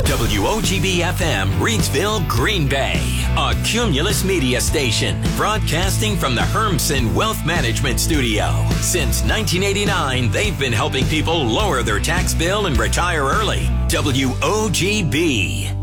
WOGB-FM, Reidsville, Green Bay. A Cumulus Media station broadcasting from the Hermsen Wealth Management Studio. Since 1989, they've been helping people lower their tax bill and retire early. WOGB.